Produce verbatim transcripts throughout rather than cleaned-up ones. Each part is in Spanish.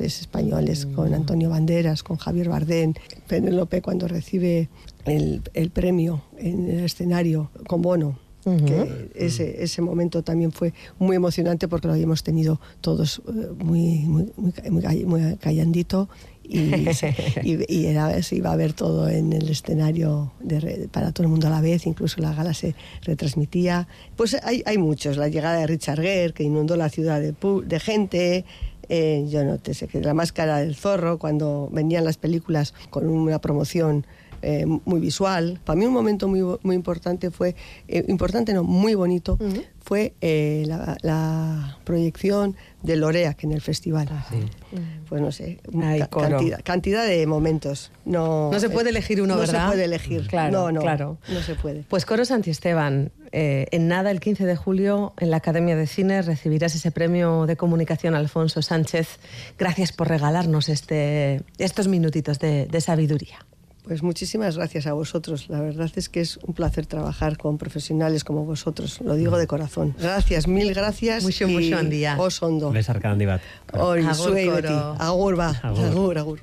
actores españoles, mm. con Antonio Banderas, con Javier Bardem, Penélope cuando recibe el, el premio en el escenario con Bono. Uh-huh. Que ese, ese momento también fue muy emocionante porque lo habíamos tenido todos muy, muy, muy, muy, muy callandito y, y, y era, se iba a ver todo en el escenario de, para todo el mundo a la vez, incluso la gala se retransmitía. Pues hay, hay muchos, la llegada de Richard Gere, que inundó la ciudad de, de gente. Eh, yo no te sé, que La Máscara del Zorro, cuando venían las películas con una promoción Eh, muy visual. Para mí un momento muy, muy importante fue, eh, importante no, muy bonito, uh-huh. fue eh, la, la proyección de Loreac en el festival. Ah, sí. Pues no sé, Ay, ca- cantidad, cantidad de momentos. No, no se puede elegir uno, no ¿verdad? No se puede elegir, claro, no, no, claro. no se puede. Pues Coro Santisteban, eh, en nada, el quince de julio, en la Academia de Cine, recibirás ese premio de comunicación Alfonso Sánchez. Gracias por regalarnos este, estos minutitos de, de sabiduría. Pues muchísimas gracias a vosotros. La verdad es que es un placer trabajar con profesionales como vosotros. Lo digo de corazón. Gracias, mil gracias. Mucho, mucho handia. Os ondo. Besarka handi bat. Hori, zuei beti. Agur ba. Agur, agur. agur.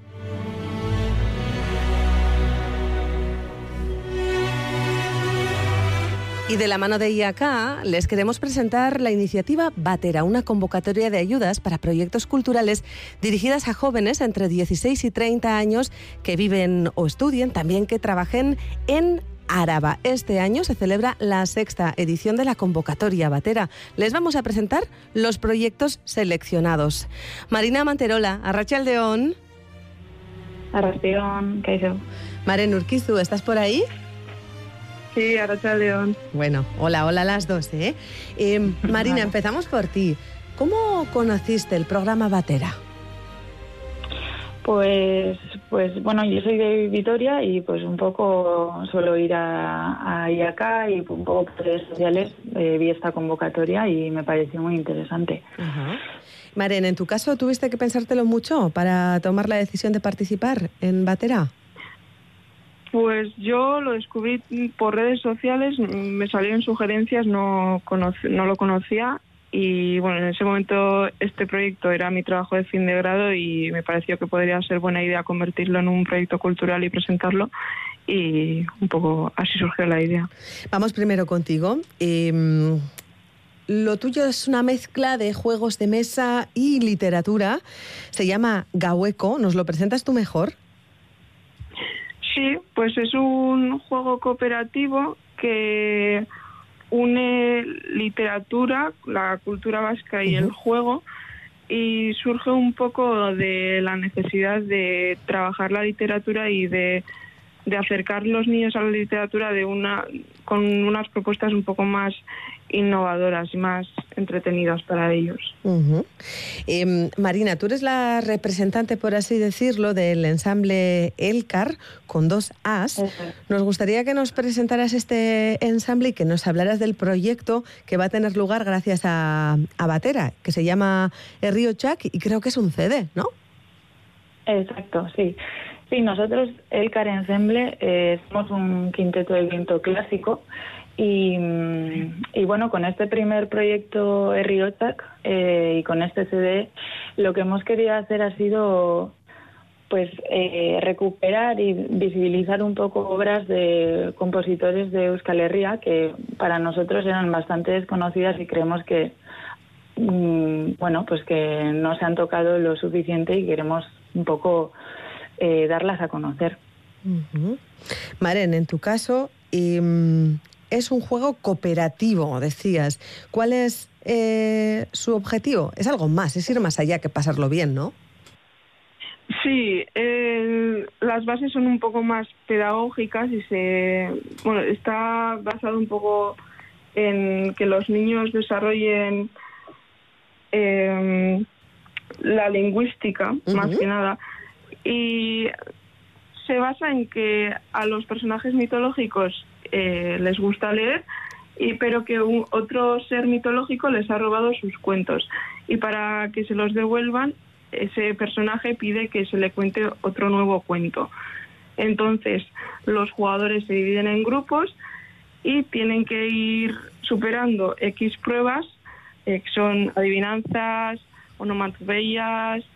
Y de la mano de I A K les queremos presentar la iniciativa Batera, una convocatoria de ayudas para proyectos culturales dirigidas a jóvenes entre dieciséis y treinta años que viven o estudien, también que trabajen en Áraba. Este año se celebra la sexta edición de la convocatoria Batera. Les vamos a presentar los proyectos seleccionados. Marina Manterola, Arratsaldeon. Arratsaldeon, kaixo. Maren Urquizu, ¿estás por ahí? Sí, Arratsaldeon. Bueno, hola, hola las dos, ¿eh? eh Marina, empezamos por ti. ¿Cómo conociste el programa Batera? Pues, pues bueno, yo soy de Vitoria y pues un poco suelo ir a, a I A K y un poco por redes sociales eh, vi esta convocatoria y me pareció muy interesante. Ajá. Maren, ¿en tu caso tuviste que pensártelo mucho para tomar la decisión de participar en Batera? Pues yo lo descubrí por redes sociales, me salieron sugerencias, no, conoce, no lo conocía y bueno, en ese momento este proyecto era mi trabajo de fin de grado y me pareció que podría ser buena idea convertirlo en un proyecto cultural y presentarlo y un poco así surgió la idea. Vamos primero contigo. Eh, lo tuyo es una mezcla de juegos de mesa y literatura, se llama Gaueko, ¿nos lo presentas tú mejor? Sí, pues es un juego cooperativo que une literatura, la cultura vasca y uh-huh. el juego y surge un poco de la necesidad de trabajar la literatura y de, de acercar los niños a la literatura de una con unas propuestas un poco más innovadoras y más entretenidas para ellos. Uh-huh. Eh, Marina, tú eres la representante, por así decirlo, del ensamble Elkar, con dos As. Uh-huh. Nos gustaría que nos presentaras este ensamble y que nos hablaras del proyecto que va a tener lugar gracias a, a Batera, que se llama Herriotsak y creo que es un C D, ¿no? Exacto, sí. Sí, nosotros, Elkar Ensemble, eh, somos un quinteto de viento clásico. Y, y bueno, con este primer proyecto Herriotsak eh, y con este C D, lo que hemos querido hacer ha sido pues eh, recuperar y visibilizar un poco obras de compositores de Euskal Herria que para nosotros eran bastante desconocidas y creemos que mm, bueno, pues que no se han tocado lo suficiente y queremos un poco eh, darlas a conocer. Uh-huh. Maren, en tu caso eh, es un juego cooperativo, decías. ¿Cuál es eh, su objetivo? Es algo más, es ir más allá que pasarlo bien, ¿no? Sí, eh, las bases son un poco más pedagógicas y se, bueno, está basado un poco en que los niños desarrollen eh, la lingüística, uh-huh. más que nada, y se basa en que a los personajes mitológicos eh, les gusta leer, y pero que un, otro ser mitológico les ha robado sus cuentos, y para que se los devuelvan ese personaje pide que se le cuente otro nuevo cuento. Entonces los jugadores se dividen en grupos y tienen que ir superando X pruebas, eh, que son adivinanzas, onomatopeyas,